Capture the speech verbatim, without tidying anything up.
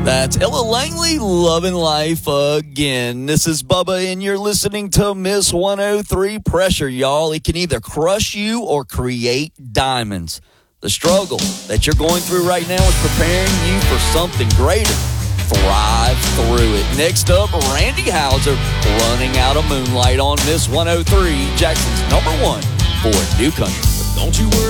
That's Ella Langley, Loving Life Again. This is Bubba, and you're listening to Miss one oh three Pressure, y'all. It can either crush you or create diamonds. The struggle that you're going through right now is preparing you for something greater. Thrive through it. Next up, Randy Houser, Running Out of Moonlight on Miss one oh three, Jackson's number one for New Country. Don't you worry.